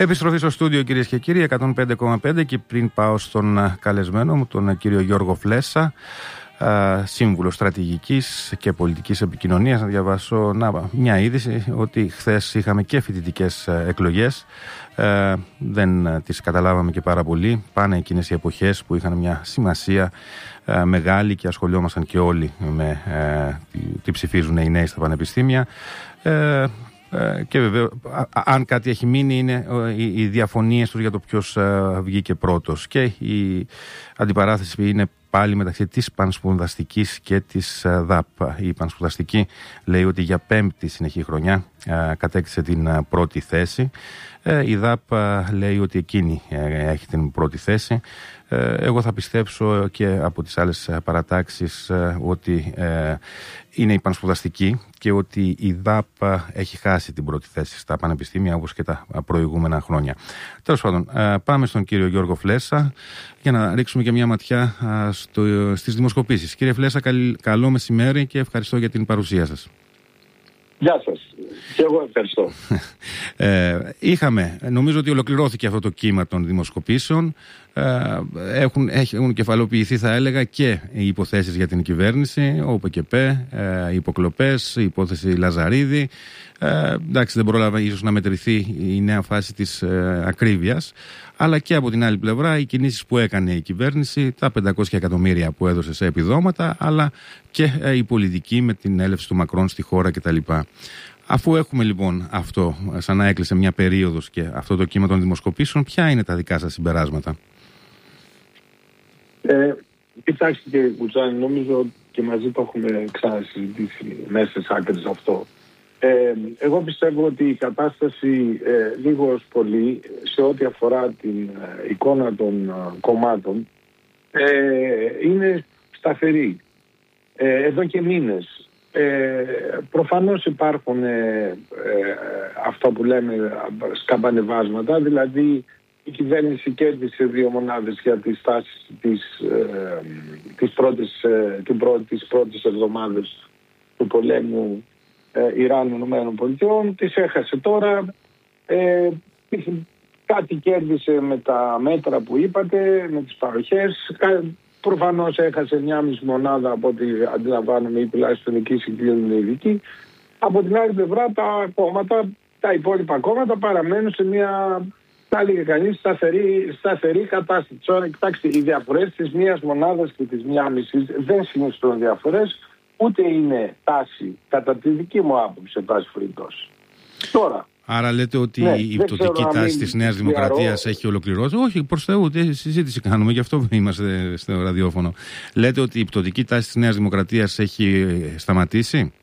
Επιστροφή στο στούντιο, κυρίες και κύριοι, 105,5, και πριν πάω στον καλεσμένο μου, τον κύριο Γιώργο Φλέσσα, σύμβουλο στρατηγικής και πολιτικής επικοινωνίας, να διαβάσω μια είδηση ότι χθες είχαμε και φοιτητικές εκλογές. Δεν τις καταλάβαμε και πάρα πολύ. Πάνε εκείνες οι εποχές που είχαν μια σημασία μεγάλη και ασχολιόμασταν και όλοι με τι ψηφίζουν οι νέοι στα πανεπιστήμια. Και βέβαια, αν κάτι έχει μείνει, είναι οι διαφωνίες τους για το ποιος βγήκε πρώτος. Και η αντιπαράθεση είναι πάλι μεταξύ της πανσπουδαστικής και της ΔΑΠ. Η πανσπουδαστική λέει ότι για 5η συνεχή χρονιά κατέκτησε την πρώτη θέση. Η ΔΑΠ λέει ότι εκείνη έχει την πρώτη θέση. Εγώ θα πιστέψω και από τις άλλες παρατάξεις ότι είναι η πανσπουδαστική και ότι η ΔΑΠ έχει χάσει την πρώτη θέση στα πανεπιστήμια, όπως και τα προηγούμενα χρόνια. Τέλος πάντων, πάμε στον κύριο Γιώργο Φλέσσα για να ρίξουμε και μια ματιά στις δημοσκοπήσεις. Κύριε Φλέσσα, καλό μεσημέρι και ευχαριστώ για την παρουσία σας. Γεια σας. Και εγώ ευχαριστώ. Νομίζω ότι ολοκληρώθηκε αυτό το κύμα των δημοσκοπήσεων. Έχουν κεφαλοποιηθεί, θα έλεγα, και οι υποθέσεις για την κυβέρνηση, ο ΟΠΚΠ, οι υποκλοπές, η υπόθεση Λαζαρίδη. Εντάξει, δεν πρόλαβα ίσως να μετρηθεί η νέα φάση της ακρίβειας, αλλά και από την άλλη πλευρά οι κινήσεις που έκανε η κυβέρνηση, τα 500 εκατομμύρια που έδωσε σε επιδόματα, αλλά και η πολιτική με την έλευση του Μακρόν στη χώρα κτλ. Αφού έχουμε λοιπόν αυτό, σαν να έκλεισε μια περίοδος, και αυτό το κύμα των δημοσκοπήσεων, ποια είναι τα δικά σας συμπεράσματα? Κοιτάξτε, κύριε Κουτσάνη, νομίζω και μαζί το έχουμε ξανασυζητήσει μέσα στις άκρες αυτό. Εγώ πιστεύω ότι η κατάσταση λίγο ως πολύ σε ό,τι αφορά την εικόνα των κομμάτων είναι σταθερή εδώ και μήνες. Προφανώς υπάρχουν αυτό που λέμε σκαμπανεβάσματα, δηλαδή η κυβέρνηση κέρδισε 2 μονάδες για τις τάσεις τις πρώτες εβδομάδες του πολέμου Ιράν-Ηνωμένων Πολιτειών, τις έχασε τώρα. Κάτι κέρδισε με τα μέτρα που είπατε, με τις παροχές. Προφανώς έχασε 1,5 μονάδα από ό,τι αντιλαμβάνομαι, ή τουλάχιστον εκεί συγκλίνουν οι ειδικοί. Από την άλλη πλευρά τα υπόλοιπα κόμματα παραμένουν σε μια, θα έλεγε κανείς, σταθερή κατάσταση. Τώρα, κοιτάξτε, οι διαφορές της μίας μονάδας και της 1,5 δεν συνιστούν διαφορές, ούτε είναι τάση, κατά τη δική μου άποψη, σε πάση περιπτώσει. Τώρα. Άρα λέτε ότι η πτωτική τάση της Νέας Δημοκρατίας έχει ολοκληρώσει? Όχι, προς Θεού, συζήτηση κάνουμε, γι' αυτό είμαστε στο ραδιόφωνο. Λέτε ότι η πτωτική τάση της Νέας Δημοκρατίας έχει σταματήσει?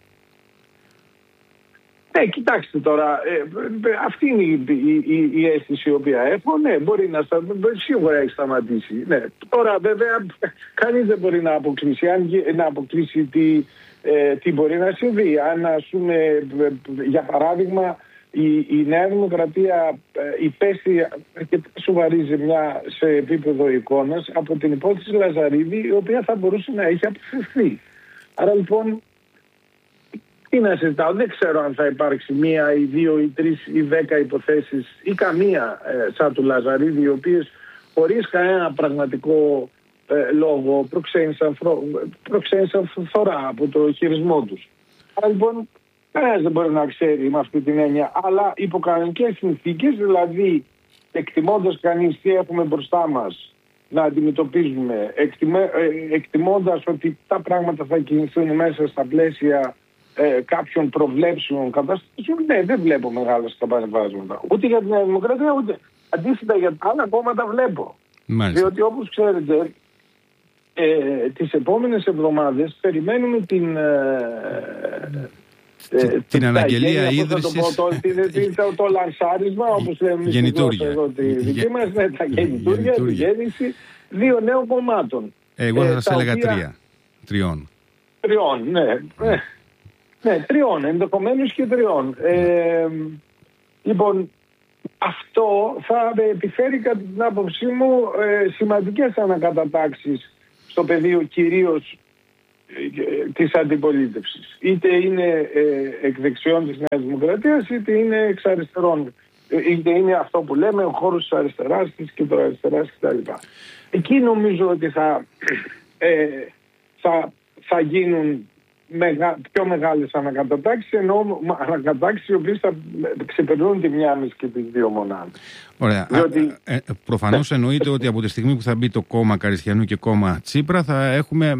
Κοιτάξτε τώρα, αυτή είναι η αίσθηση η οποία έχω. Ναι, σίγουρα έχει σταματήσει. Ναι. Τώρα βέβαια κανείς δεν μπορεί να αποκλείσει τι μπορεί να συμβεί. Αν, ας πούμε, για παράδειγμα, η Νέα Δημοκρατία υπέστη αρκετά σοβαρή ζημιά σε επίπεδο εικόνας από την υπόθεση Λαζαρίδη, η οποία θα μπορούσε να έχει αποφευθεί. Άρα λοιπόν, τι να συζητάω, δεν ξέρω αν θα υπάρξει 1 ή 2 ή 3 ή 10 υποθέσεις ή καμία σαν του Λαζαρίδη, οι οποίες χωρίς κανένα πραγματικό λόγο προξένησαν φθορά από το χειρισμό τους. Άρα λοιπόν, κανένας δεν μπορεί να ξέρει με αυτή την έννοια, αλλά υπό κανονικές συνθήκες, δηλαδή εκτιμώντας κανείς τι έχουμε μπροστά μας να αντιμετωπίζουμε, εκτιμώντας ότι τα πράγματα θα κινηθούν μέσα στα πλαίσια κάποιων προβλέψιμων καταστάσεων, ναι, δεν βλέπω μεγάλα σκαμπανεβάσματα. Ούτε για την Νέα Δημοκρατία, ούτε αντίθετα για τα άλλα κόμματα βλέπω. Μάλιστα. Διότι όπως ξέρετε, τις επόμενες εβδομάδες περιμένουμε την αναγγελία ίδρυσης, το λανσάρισμα, όπως λέμε εδώ τη δική μας, τα γεννητούρια, τη γέννηση 2 νέων κομμάτων. Εγώ θα σας έλεγα 3. 3, ναι. Ναι, 3, ενδεχομένως και 3. Λοιπόν, αυτό θα επιφέρει κατά την άποψή μου σημαντικές ανακατατάξεις στο πεδίο κυρίως της αντιπολίτευσης. Είτε είναι εκ δεξιών της Νέας Δημοκρατίας, είτε είναι εξ αριστερών είναι αυτό που λέμε ο χώρος της αριστεράς, της κεντροαριστεράς κτλ. Εκεί νομίζω ότι θα γίνουν πιο μεγάλες ανακατατάξεις, ενώ ανακατατάξεις οι οποίες θα ξεπερνούν τη μία μισή και τις δύο μονάδες. Ωραία. Διότι... προφανώς εννοείται ότι από τη στιγμή που θα μπει το κόμμα Καριστιανού και κόμμα Τσίπρα θα έχουμε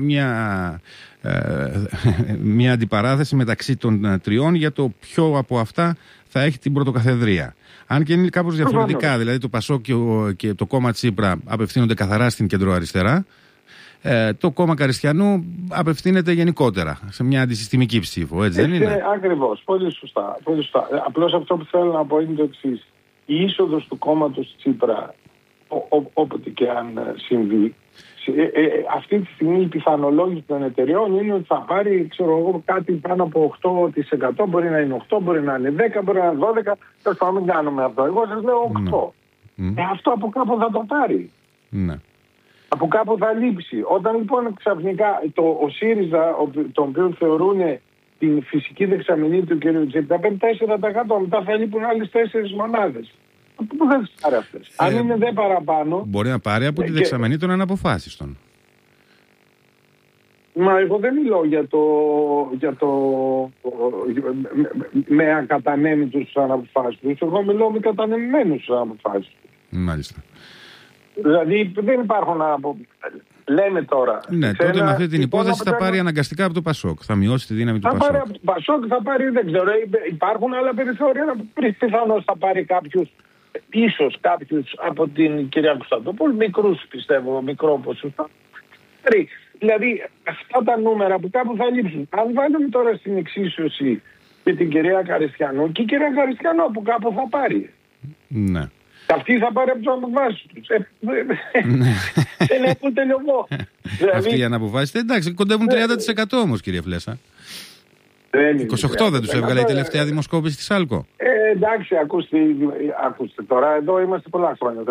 μια αντιπαράθεση μεταξύ των τριών για το ποιο από αυτά θα έχει την πρωτοκαθεδρία. Αν και είναι κάπως διαφορετικά, δηλαδή το ΠΑΣΟΚ και το κόμμα Τσίπρα απευθύνονται καθαρά στην κεντροαριστερά, το κόμμα Καριστιανού απευθύνεται γενικότερα σε μια αντισυστημική ψήφο, έτσι δεν είναι? Ακριβώς, πολύ σωστά. Απλώς αυτό που θέλω να πω είναι το εξής. Η είσοδος του κόμματος Τσίπρα, όποτε και αν συμβεί, αυτή τη στιγμή η πιθανολόγηση των εταιρεών είναι ότι θα πάρει, κάτι πάνω από 8%, μπορεί να είναι 8, μπορεί να είναι 10, μπορεί να είναι 12, θα μην κάνουμε αυτό. Εγώ σας λέω 8. Αυτό από κάπου θα το πάρει. Ναι. Από κάπου θα λείψει. Όταν λοιπόν ξαφνικά ο ΣΥΡΙΖΑ, τον οποίο θεωρούν την φυσική δεξαμενή του κ. Τσίπρα, παίρνει 4%, μετά θα λείπουν άλλες 4 μονάδες. Από πού θα τις πάρει αυτές? Αν είναι δε παραπάνω... Μπορεί να πάρει από τη δεξαμενή των αναποφάσιστων. Μα εγώ δεν μιλώ με ακατανέμητους αναποφάσιστους. Εγώ μιλώ με κατανεμημένους αναποφάσιστους. Μάλιστα. Δηλαδή δεν υπάρχουν λέμε τώρα. Ναι, τότε με αυτή την υπόθεση θα πάρει αναγκαστικά από το ΠΑΣΟΚ. Θα μειώσει τη δύναμη του ΠΑΣΟΚ. Θα πάρει από το ΠΑΣΟΚ, θα πάρει, δεν ξέρω, υπάρχουν άλλα περιθώρια. Πιθανώς θα πάρει ίσως κάποιους από την κυρία Κωνσταντοπούλου, μικρούς πιστεύω, μικρό ποσοστό. Δηλαδή αυτά τα νούμερα που κάπου θα λείψουν. Αν βάλουμε τώρα στην εξίσωση με την κυρία Καριστιανού, και η κυρία Καριστιανού από κάπου θα πάρει. Ναι. Αυτή θα πάρει από τους αναποφάσεις τους. Δεν έχουν τελειωμό. Αυτοί οι αναποφάσεις, εντάξει, κοντεύουν 30% όμως, κύριε Φλέσσα. 28 δεν τους έβγαλε η τελευταία δημοσκόπηση της ΣΑΛΚΟ. Εντάξει, ακούστε τώρα, εδώ είμαστε πολλά χρόνια.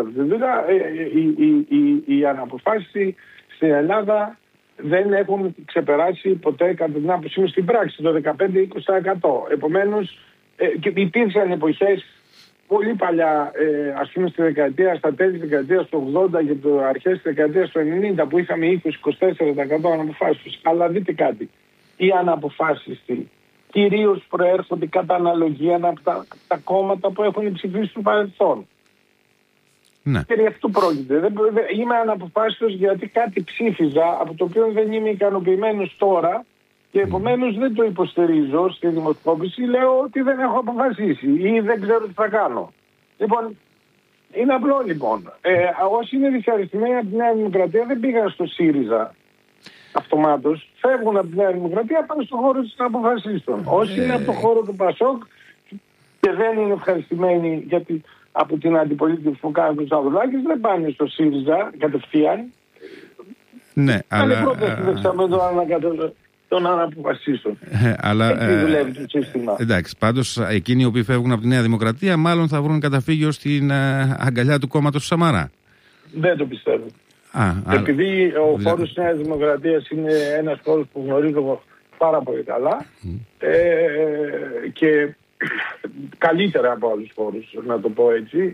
Οι αναποφάσεις στην Ελλάδα δεν έχουν ξεπεράσει ποτέ, κατά την άποψή μου, στην πράξη το 15-20%. Επομένως, υπήρξαν εποχές πολύ παλιά, ας πούμε στα τέλη της δεκαετίας του 80 και αρχές της δεκαετίας του 90, που είχαμε 20-24% αναποφάσεις. Αλλά δείτε κάτι, οι αναποφάσεις κυρίως προέρχονται κατά αναλογία από τα κόμματα που έχουν ψηφίσει στο παρελθόν. Ναι. Και γι' αυτό πρόκειται. Είμαι αναποφάσιστος γιατί κάτι ψήφιζα από το οποίο δεν είμαι ικανοποιημένος τώρα και επομένως δεν το υποστηρίζω στη δημοσκόπηση. Λέω ότι δεν έχω αποφασίσει ή δεν ξέρω τι θα κάνω. Λοιπόν, είναι απλό λοιπόν. Όσοι είναι δυσαρεστημένοι από τη Νέα Δημοκρατία δεν πήγαν στο ΣΥΡΙΖΑ αυτομάτως. Φεύγουν από τη Νέα Δημοκρατία, πάνε στον χώρο της αποφασίστων. Όσοι είναι από το χώρο του ΠΑΣΟΚ και δεν είναι ευχαριστημένοι γιατί από την αντιπολίτευση που κάνει τους Σαββουλάκης, δεν πάνε στο ΣΥΡΙΖΑ κατευθείαν. Ναι, αλλά... Είναι πρόταση δεξαμέντων των αναποφασίστων. Αλλά... Έτσι δουλεύει το σύστημα. Εντάξει, πάντως εκείνοι οι οποίοι φεύγουν από τη Νέα Δημοκρατία μάλλον θα βρουν καταφύγιο στην αγκαλιά του κόμματος του Σαμαρά. Δεν το πιστεύω. Επειδή ο χώρος της Νέας Δημοκρατίας είναι ένας χώρος που γνωρίζω πάρα πολύ καλά και καλύτερα από άλλους χώρους, να το πω έτσι,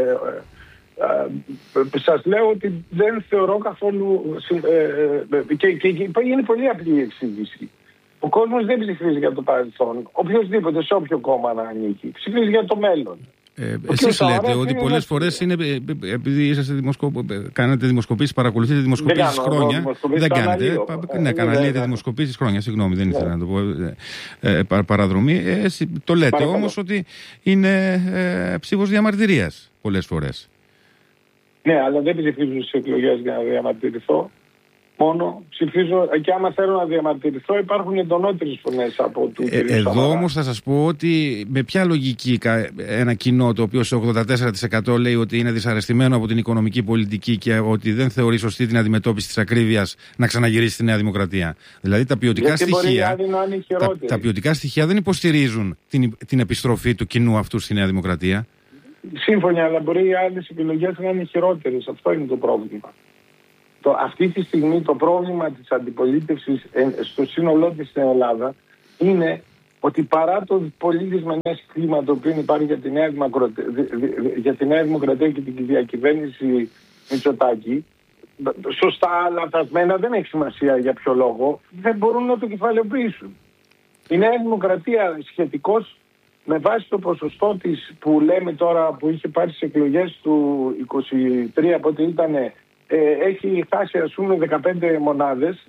σας λέω ότι δεν θεωρώ καθόλου και είναι πολύ απλή η εξήγηση. Ο κόσμος δεν ψηφίζει για το παρελθόν. Οποιοςδήποτε, σε όποιο κόμμα να ανήκει, ψηφίζει για το μέλλον. Εσείς λέτε ότι πολλές φορές είναι επειδή είσαστε κάνετε δημοσκοπήσεις, παρακολουθείτε δημοσκοπήσεις χρόνια. Δεν κάνετε. Ναι, καναλίετε δημοσκοπήσεις χρόνια. Συγγνώμη, δεν ήθελα να το πω παραδρομή. Το λέτε όμως ότι είναι ψήφος διαμαρτυρίας πολλές φορές. Ναι, αλλά δεν ψηφίζω στις εκλογές για να διαμαρτυρηθώ. Μόνο ψηφίζω και άμα θέλω να διαμαρτυρηθώ υπάρχουν εντονότερες φωνές από του κ. Σαμαρά. Εδώ όμως θα σας πω ότι με ποια λογική ένα κοινό το οποίο σε 84% λέει ότι είναι δυσαρεστημένο από την οικονομική πολιτική και ότι δεν θεωρεί σωστή την αντιμετώπιση της ακρίβειας να ξαναγυρίσει στη Νέα Δημοκρατία. Δηλαδή τα ποιοτικά στοιχεία δεν υποστηρίζουν την επιστροφή του κοινού αυτού στη Νέα Δημοκρατία. Σύμφωνα, αλλά μπορεί οι άλλες επιλογές να είναι χειρότερες. Αυτό είναι το πρόβλημα. Αυτή τη στιγμή το πρόβλημα της αντιπολίτευσης στο σύνολό της στην Ελλάδα είναι ότι παρά το πολύ δυσμενές κλίμα το οποίο υπάρχει για τη Νέα Δημοκρατία και την διακυβέρνηση Μητσοτάκη, σωστά λαθασμένα, δεν έχει σημασία για ποιο λόγο, δεν μπορούν να το κεφαλαιοποιήσουν. Η Νέα Δημοκρατία σχετικώς, με βάση το ποσοστό της που λέμε τώρα, που είχε πάρει στις εκλογές του 23, από ό,τι ήταν, έχει χάσει ας πούμε 15 μονάδες,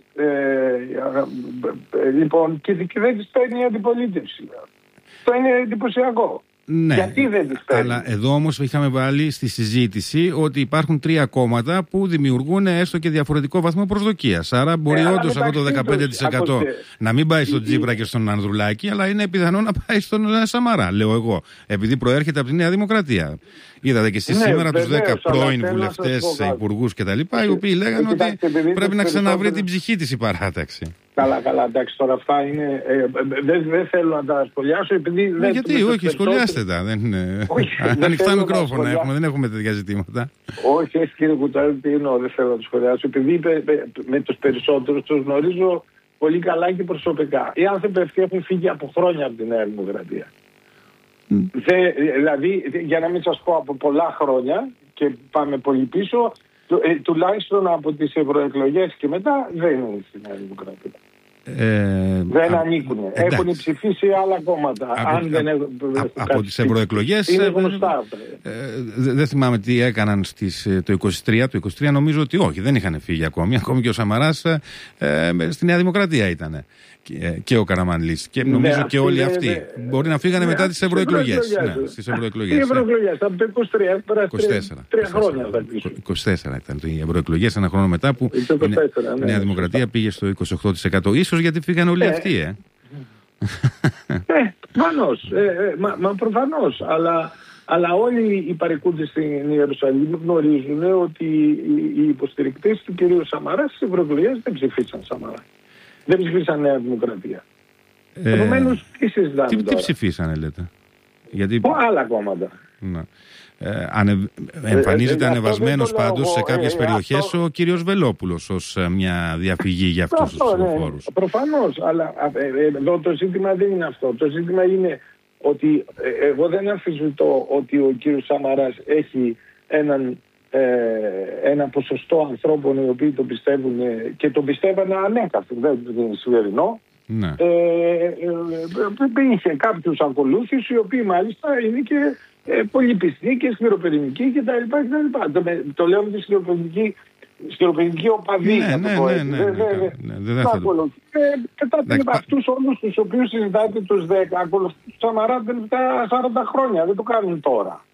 λοιπόν, και δεν της παίρνει η αντιπολίτευση. Αυτό είναι εντυπωσιακό. Ναι, γιατί δεν τις παίρνει? Αλλά εδώ όμως είχαμε βάλει στη συζήτηση ότι υπάρχουν 3 κόμματα που δημιουργούν έστω και διαφορετικό βαθμό προσδοκίας. Άρα μπορεί όντως αυτό το 15% να μην πάει στον Τσίπρα και στον Ανδρουλάκη, αλλά είναι πιθανό να πάει στον Σαμαρά, λέω εγώ. Επειδή προέρχεται από τη Νέα Δημοκρατία. Είδατε και εσείς σήμερα τους 10 πρώην βουλευτές, υπουργούς κτλ., οι οποίοι λέγανε ότι πρέπει να ξαναβρει την ψυχή της η παράταξη. Καλά, εντάξει, τώρα αυτά είναι. Δεν θέλω να τα σχολιάσω, επειδή. Γιατί, όχι, σχολιάστε τα. Ανοιχτά μικρόφωνα έχουμε, δεν έχουμε τέτοια ζητήματα. Όχι, κύριε Κουτάρη, τι εννοώ, δεν θέλω να το σχολιάσω. Επειδή με τους περισσότερους τους γνωρίζω πολύ καλά και προσωπικά. Οι άνθρωποι αυτοί έχουν φύγει από χρόνια από τη Νέα Δημοκρατία. Δηλαδή, για να μην σας πω από πολλά χρόνια, και πάμε πολύ πίσω, τουλάχιστον από τις ευρωεκλογές και μετά δεν είναι στη Νέα Δημοκρατία. Δεν ανήκουν. Έχουν ψηφίσει άλλα κόμματα. Από τις ευρωεκλογές είναι γνωστά αυτά. Δεν θυμάμαι τι έκαναν το 23. Το 23 νομίζω ότι όχι, δεν είχαν φύγει ακόμη. Ακόμη και ο Σαμαράς στη Νέα Δημοκρατία ήταν. Και ο Καραμανλής. Και νομίζω και όλοι αυτοί. Μπορεί να φύγανε μετά τις ευρωεκλογές. Στις ευρωεκλογές. Τις ευρωεκλογές, από το 23 χρόνια. 24 ήταν οι ευρωεκλογές, ένα χρόνο μετά που η Νέα Δημοκρατία πήγε στο 28%. Ίσως γιατί φύγανε όλοι αυτοί, Προφανώς. Μα προφανώς. Αλλά όλοι οι παρεκούντες στην Ιερουσαλήμ γνωρίζουν ότι οι υποστηρικτές του κυρίου Σαμαρά στις ευρωεκλογές δεν ψηφίσαν Σαμαρά. Δεν ψηφίσαν Νέα Δημοκρατία. Επομένως, τι συζητάμε τι ψηφίσανε, λέτε? Γιατί... άλλα κόμματα. Εμφανίζεται ανεβασμένος πάντως σε κάποιες περιοχές ο κύριος Βελόπουλος ως μια διαφυγή για αυτούς τους ψηφοφόρους. Προφανώς, αλλά εδώ το ζήτημα δεν είναι αυτό. Το ζήτημα είναι ότι εγώ δεν αμφισβητώ ότι ο κύριος Σαμαράς έχει ένα ποσοστό ανθρώπων οι οποίοι το πιστεύουν και το πιστεύανε ανέκαθεν, δεν είναι σημερινό. Ναι. Είχε κάποιους ακολούθους οι οποίοι μάλιστα είναι και πολύ πιστοί και σκληροπυρηνικοί κτλ. Το λέω με τη σκληροπυρηνική οπαδή. Δεν θέλω. Αυτούς όλους τους οποίους συζητάτε τους 10 ακολουθούν του Σαμαρά τελευταία 40 χρόνια. Δεν το κάνουν τώρα.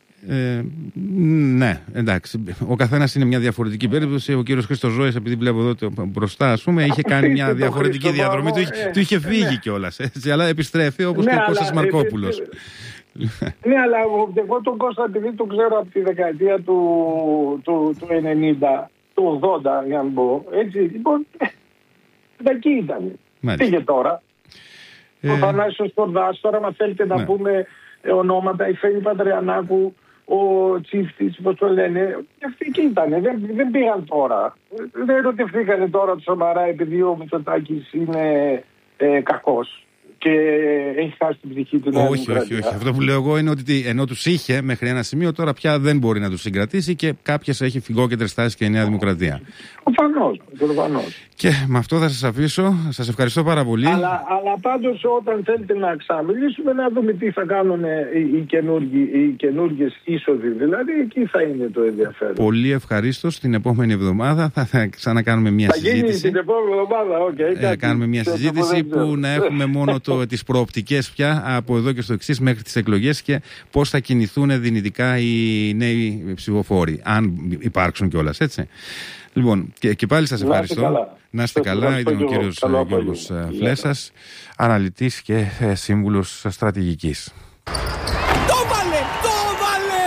Ναι, εντάξει. Ο καθένας είναι μια διαφορετική περίπτωση. Ο κύριος Χρήστος Ζώης, επειδή βλέπω εδώ μπροστά, ας πούμε, είχε κάνει μια διαφορετική διαδρομή. Του είχε φύγει κιόλας. Αλλά επιστρέφει όπως και ο Κώστας Μαρκόπουλος. Ναι, αλλά εγώ τον Κώστα, επειδή τον ξέρω από τη δεκαετία του 90, του 80, για να πω. Έτσι, λοιπόν, εκεί ήταν. Πήγε τώρα. Ο Θανάσης Στορδάς, τώρα μα θέλετε να πούμε ονόματα, η Φαίνη Πατριανάκου, ο Τσίφτης, πώς το λένε, αυτοί εκεί ήταν, δεν πήγαν τώρα. Δεν ερωτηθήκανε τώρα του Σαμαρά επειδή ο Μητσοτάκης είναι κακός και έχει χάσει την ψυχή του. Όχι. Αυτό που λέω εγώ είναι ότι ενώ τους είχε μέχρι ένα σημείο, τώρα πια δεν μπορεί να τους συγκρατήσει και κάποιες έχει φυγόκεντρες τάσεις και η Νέα Δημοκρατία. Προφανώς. Και με αυτό θα σας αφήσω. Σας ευχαριστώ πάρα πολύ. Αλλά πάντως όταν θέλετε να ξαμιλήσουμε, να δούμε τι θα κάνουν οι καινούργιες είσοδοι. Δηλαδή εκεί θα είναι το ενδιαφέρον. Πολύ ευχαρίστως. Την επόμενη εβδομάδα θα ξανακάνουμε μια συζήτηση. Θα γίνει την επόμενη εβδομάδα, κάνουμε μια συζήτηση που να έχουμε μόνο τις προοπτικές πια από εδώ και στο εξής μέχρι τις εκλογές και πώς θα κινηθούν δυνητικά οι νέοι ψηφοφόροι. Αν υπάρξουν κιόλας, έτσι. Λοιπόν, και πάλι σας ευχαριστώ. Να είστε καλά. Ήταν ο κύριος Γιώργος Φλέσας, αναλυτής και σύμβουλος στρατηγικής. Το βάλε!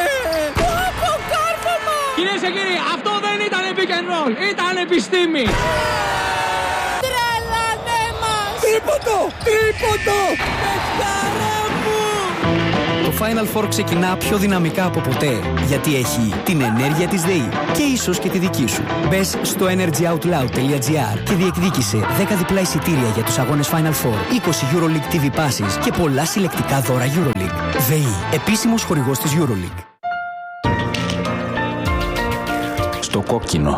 Κυρίες και κύριοι, αυτό δεν ήταν pick and roll, ήταν επιστήμη. Τρελανέ μας! Τρίποντο! Παιδιάρα μου! Final Four ξεκινά πιο δυναμικά από ποτέ, γιατί έχει την ενέργεια της ΔΕΗ και ίσως και τη δική σου. Μπες στο energyoutloud.gr και διεκδίκησε 10 διπλά εισιτήρια για τους αγώνες Final Four, 20 EuroLeague TV Passes και πολλά συλλεκτικά δώρα EuroLeague. ΔΕΗ, επίσημος χορηγός της EuroLeague. Στο κόκκινο.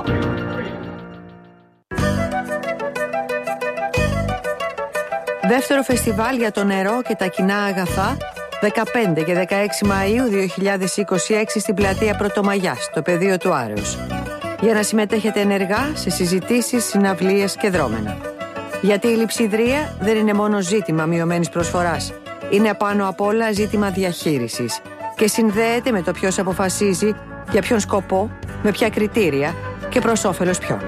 Δεύτερο φεστιβάλ για το νερό και τα κοινά αγαθά, 15 και 16 Μαΐου 2026 στην πλατεία Πρωτομαγιάς, στο πεδίο του Άρεως. Για να συμμετέχετε ενεργά σε συζητήσεις, συναυλίες και δρόμενα. Γιατί η λειψιδρία δεν είναι μόνο ζήτημα μειωμένης προσφοράς. Είναι πάνω απ' όλα ζήτημα διαχείρισης και συνδέεται με το ποιος αποφασίζει, για ποιον σκοπό, με ποια κριτήρια και προς όφελος ποιον.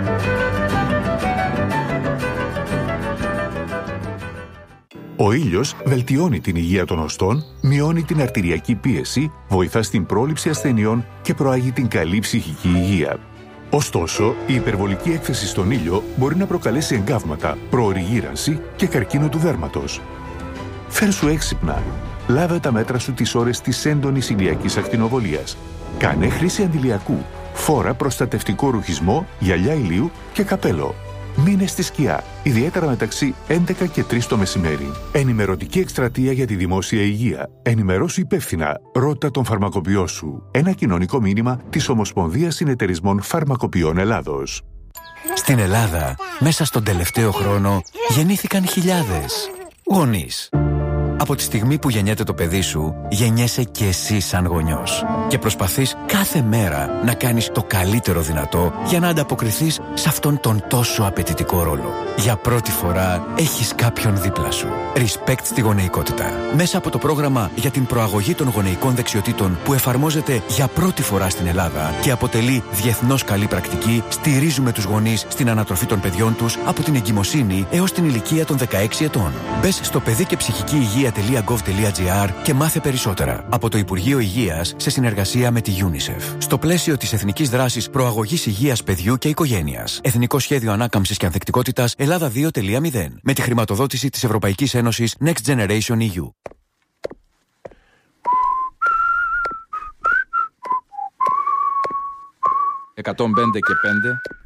Ο ήλιος βελτιώνει την υγεία των οστών, μειώνει την αρτηριακή πίεση, βοηθά στην πρόληψη ασθενειών και προάγει την καλή ψυχική υγεία. Ωστόσο, η υπερβολική έκθεση στον ήλιο μπορεί να προκαλέσει εγκάβματα, προωρή γύρανση και καρκίνο του δέρματος. Φέρσου έξυπνα. Λάβε τα μέτρα σου τις ώρες της έντονης ηλιακής ακτινοβολίας. Κάνε χρήση αντιλιακού. Φόρα προστατευτικό ρουχισμό, γυαλιά ηλίου και καπέλο. Μείνε στη σκιά, ιδιαίτερα μεταξύ 11 και 3 το μεσημέρι. Ενημερωτική εκστρατεία για τη δημόσια υγεία. Ενημερώσου υπεύθυνα. Ρώτα τον φαρμακοποιό σου. Ένα κοινωνικό μήνυμα της Ομοσπονδίας Συνεταιρισμών Φαρμακοποιών Ελλάδος. Στην Ελλάδα, μέσα στον τελευταίο χρόνο, γεννήθηκαν χιλιάδες γονείς. Από τη στιγμή που γεννιέται το παιδί σου, γεννιέσαι και εσύ σαν γονιός. Και προσπαθείς κάθε μέρα να κάνεις το καλύτερο δυνατό για να ανταποκριθείς σε αυτόν τον τόσο απαιτητικό ρόλο. Για πρώτη φορά έχεις κάποιον δίπλα σου. Respect στη γονεϊκότητα. Μέσα από το πρόγραμμα για την προαγωγή των γονεϊκών δεξιοτήτων που εφαρμόζεται για πρώτη φορά στην Ελλάδα και αποτελεί διεθνώς καλή πρακτική, στηρίζουμε τους γονείς στην ανατροφή των παιδιών τους από την εγκυμοσύνη έως την ηλικία των 16 ετών. Μπες στο παιδί και ψυχική υγεία.gov.gr και μάθε περισσότερα. Από το Υπουργείο Υγείας σε συνεργασία με τη UNICEF. Στο πλαίσιο της Εθνικής Δράσης Προαγωγής Υγείας Παιδιού και Οικογένειας. Εθνικό Σχέδιο Ανάκαμψης και Ανθεκτικότητας Ελλάδα 2.0. Με τη χρηματοδότηση της Ευρωπαϊκής Ένωσης Next Generation EU. 105 και 5.